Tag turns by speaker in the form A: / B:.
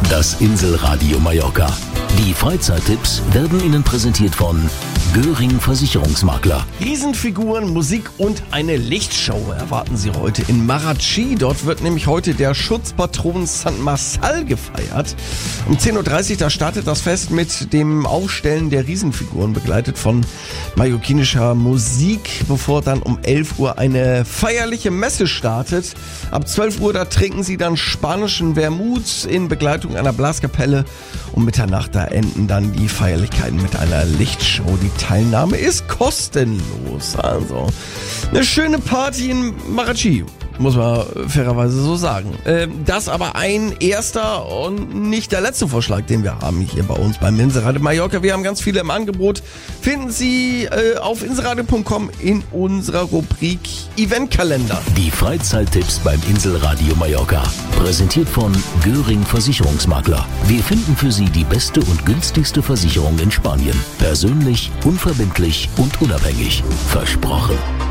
A: Das Inselradio Mallorca. Die Freizeittipps werden Ihnen präsentiert von Göring Versicherungsmakler.
B: Riesenfiguren, Musik und eine Lichtshow erwarten Sie heute in Marratxí. Dort wird nämlich heute der Schutzpatron San Marçal gefeiert. Um 10.30 Uhr, da startet das Fest mit dem Aufstellen der Riesenfiguren, begleitet von mallorquinischer Musik, bevor dann um 11 Uhr eine feierliche Messe startet. Ab 12 Uhr, da trinken Sie dann spanischen Vermut in Begleitung einer Blaskapelle. Um Mitternacht, da enden dann die Feierlichkeiten mit einer Lichtshow. Die Teilnahme ist kostenlos. Also eine schöne Party in Marratxí, muss man fairerweise so sagen. Das aber ein erster und nicht der letzte Vorschlag, den wir haben hier bei uns beim Inselradio Mallorca. Wir haben ganz viele im Angebot. Finden Sie auf inselradio.com in unserer Rubrik Eventkalender.
A: Die Freizeittipps beim Inselradio Mallorca. Präsentiert von Göring Versicherungsmakler. Wir finden für Sie die beste und günstigste Versicherung in Spanien. Persönlich, unverbindlich und unabhängig. Versprochen.